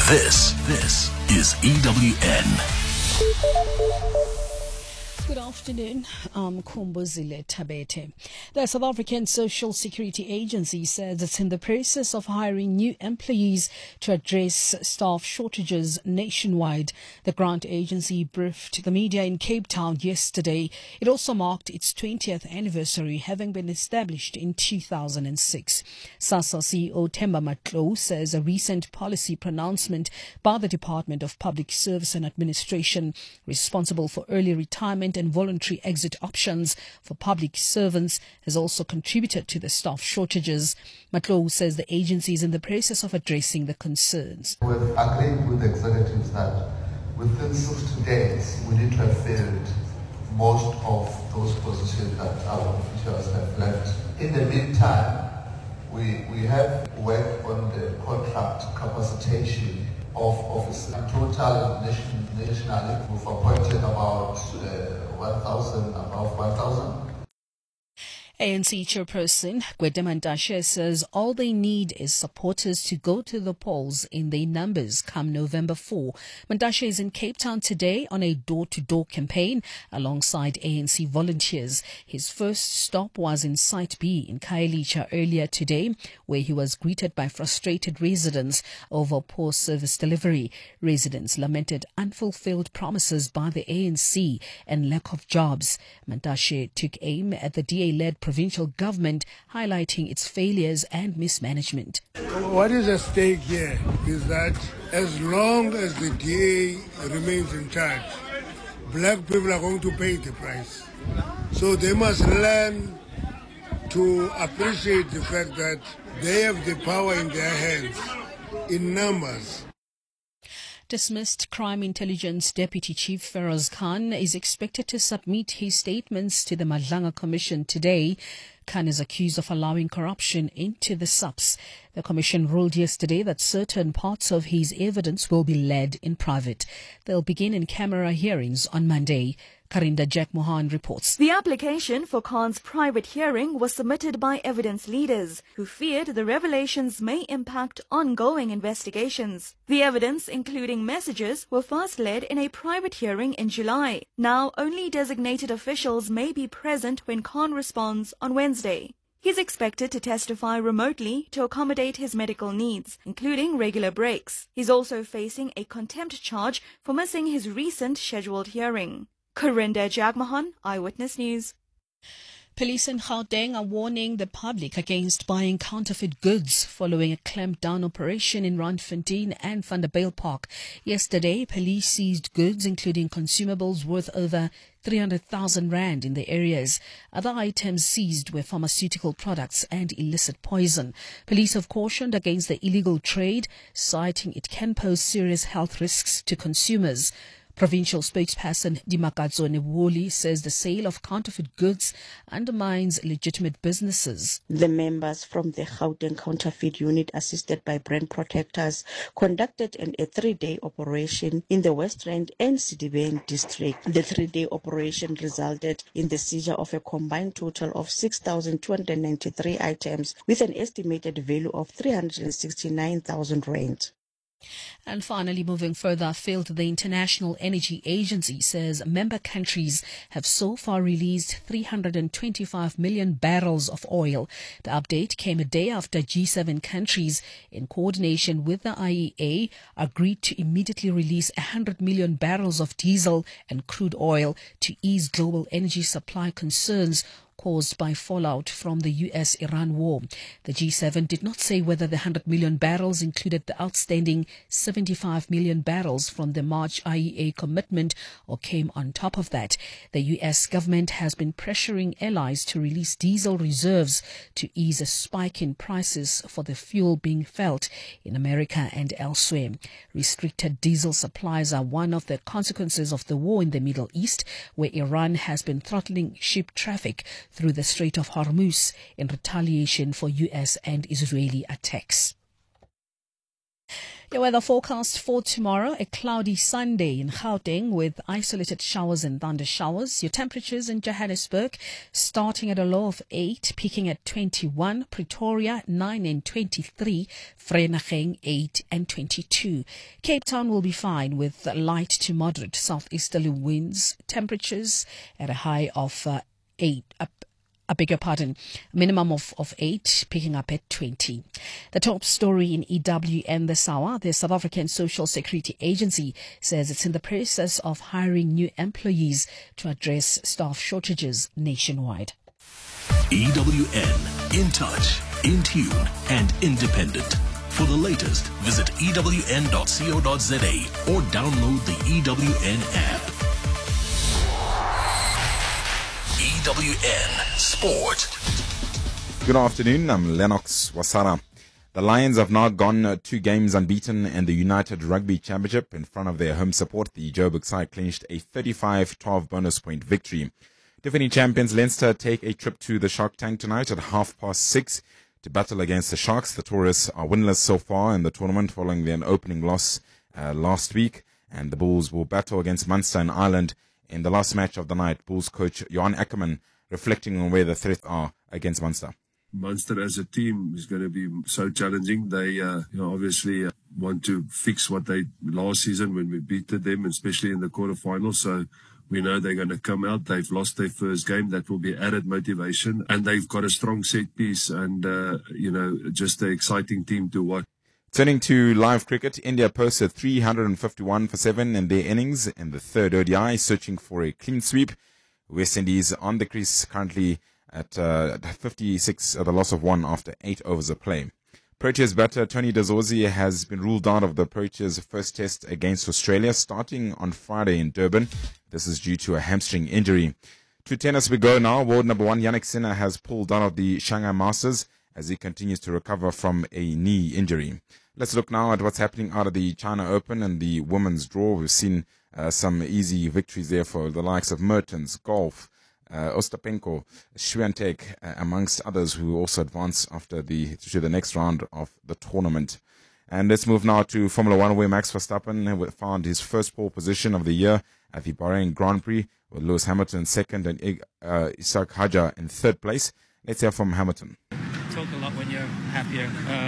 This is EWN. Good afternoon. I'm Kumbuzile Tabete. The South African Social Security Agency says it's in the process of hiring new employees to address staff shortages nationwide. The grant agency briefed the media in Cape Town yesterday. It also marked its 20th anniversary, having been established in 2006. SASSA CEO Themba Matlou says a recent policy pronouncement by the Department of Public Service and Administration, responsible for early retirement and voluntary exit options for public servants, has also contributed to the staff shortages. Matlou says the agency is in the process of addressing the concerns. We've agreed with the executives that within 60 days we need to have filled most of those positions that our officials have left. In the meantime, we have worked on the contract capacitation of officers. In total, nationally, we've appointed about 1,000, above 1,000. ANC chairperson Gwede Mantashe says all they need is supporters to go to the polls in their numbers come November 4. Mantashe is in Cape Town today on a door-to-door campaign alongside ANC volunteers. His first stop was in Site B in Khayelitsha earlier today, where he was greeted by frustrated residents over poor service delivery. Residents lamented unfulfilled promises by the ANC and lack of jobs. Mantashe took aim at the DA-led provincial government, highlighting its failures and mismanagement. What is at stake here is that as long as the DA remains in charge, black people are going to pay the price. So they must learn to appreciate the fact that they have the power in their hands in numbers. Dismissed Crime Intelligence Deputy Chief Feroz Khan is expected to submit his statements to the Madlanga Commission today. Khan is accused of allowing corruption into the SAPS. The commission ruled yesterday that certain parts of his evidence will be led in private. They'll begin in-camera hearings on Monday. Karinda Jack Mohan reports. The application for Khan's private hearing was submitted by evidence leaders who feared the revelations may impact ongoing investigations. The evidence, including messages, were first led in a private hearing in July. Now, only designated officials may be present when Khan responds on Wednesday. He's expected to testify remotely to accommodate his medical needs, including regular breaks. He's also facing a contempt charge for missing his recent scheduled hearing. Karinda Jagmohan, Eyewitness News. Police in Gauteng are warning the public against buying counterfeit goods following a clampdown operation in Randfontein and Vanderbijlpark. Yesterday, police seized goods including consumables worth over 300,000 rand in the areas. Other items seized were pharmaceutical products and illicit poison. Police have cautioned against the illegal trade, citing it can pose serious health risks to consumers. Provincial spokesperson Dimakatso Nebuli says the sale of counterfeit goods undermines legitimate businesses. The members from the Gauteng Counterfeit Unit, assisted by brand protectors, conducted a 3-day operation in the West Rand and Sedibeng district. The 3-day operation resulted in the seizure of a combined total of 6,293 items with an estimated value of 369,000 rand. And finally, moving further afield, the International Energy Agency says member countries have so far released 325 million barrels of oil. The update came a day after G7 countries, in coordination with the IEA, agreed to immediately release 100 million barrels of diesel and crude oil to ease global energy supply concerns caused by fallout from the US-Iran war. The G7 did not say whether the 100 million barrels included the outstanding 75 million barrels from the March IEA commitment or came on top of that. The US government has been pressuring allies to release diesel reserves to ease a spike in prices for the fuel being felt in America and elsewhere. Restricted diesel supplies are one of the consequences of the war in the Middle East, where Iran has been throttling ship traffic through the Strait of Hormuz in retaliation for US and Israeli attacks. Your weather forecast for tomorrow: a cloudy Sunday in Gauteng with isolated showers and thunder showers. Your temperatures in Johannesburg starting at a low of 8, peaking at 21. Pretoria 9 and 23. Vereeniging 8 and 22. Cape Town will be fine with light to moderate southeasterly winds. Temperatures at a high of 8. Minimum of 8, picking up at 20. The top story in EWN this hour: the South African Social Security Agency says it's in the process of hiring new employees to address staff shortages nationwide. EWN, in touch, in tune, and independent. For the latest, visit ewn.co.za or download the EWN app. EWN Sport. Good afternoon, I'm Lennox Wasara. The Lions have now gone 2 games unbeaten in the United Rugby Championship. In front of their home support, the Joburg side clinched a 35-12 bonus point victory. Defending champions Leinster take a trip to the Shark Tank tonight at 6:30 to battle against the Sharks. The Tourists are winless so far in the tournament following their opening loss last week, and the Bulls will battle against Munster in Ireland in the last match of the night. Bulls coach Johan Ackerman reflecting on where the threats are against Munster. Munster as a team is going to be so challenging. They obviously want to fix what they last season when we beat them, especially in the quarterfinals. So we know they're going to come out. They've lost their first game. That will be added motivation. And they've got a strong set piece and, just an exciting team to watch. Turning to live cricket, India posted 351 for 7 in their innings in the third ODI, searching for a clean sweep. West Indies on the crease currently at 56 at the loss of 1 after 8 overs of play. Proteas batter Tony de Zorzi has been ruled out of the Proteas' first test against Australia starting on Friday in Durban. This is due to a hamstring injury. To tennis we go now. World number 1 Jannik Sinner has pulled out of the Shanghai Masters as he continues to recover from a knee injury. Let's look now at what's happening out of the China Open and the women's draw. We've seen some easy victories there for the likes of Mertens, Golf, Ostapenko, Swiatek, amongst others who also advance to the next round of the tournament. And let's move now to Formula 1, where Max Verstappen found his first pole position of the year at the Bahrain Grand Prix, with Lewis Hamilton second and Isaac Hadjar in third place. Let's hear from Hamilton. Talk a lot when you're happier.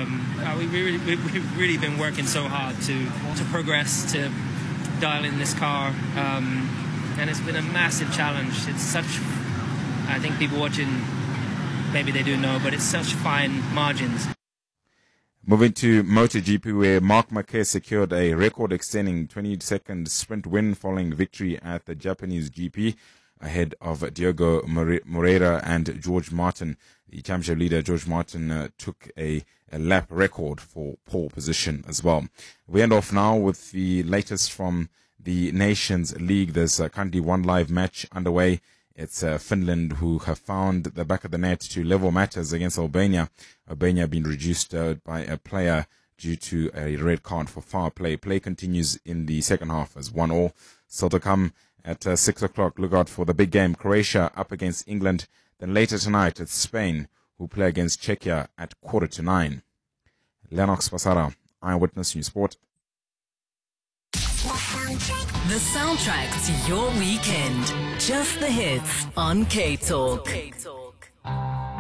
We've really been working so hard to progress, to dial in this car, and it's been a massive challenge. It's such, I think people watching, maybe they do know, but it's such fine margins. Moving to MotoGP, where Marc Marquez secured a record-extending 20-second sprint win following victory at the Japanese GP ahead of Diogo Moreira and George Martin. The championship leader, George Martin, took a lap record for pole position as well. We end off now with the latest from the Nations League. There's currently one live match underway. It's Finland who have found the back of the net to level matters against Albania. Albania being reduced by a player due to a red card for foul play. Play continues in the second half as 1-1. Still to come at 6 o'clock. Look out for the big game. Croatia up against England. Then later tonight, it's Spain who play against Czechia at 9:15. Lennox Pasara, Eyewitness News Sport. The soundtrack to your weekend. Just the hits on K-Talk.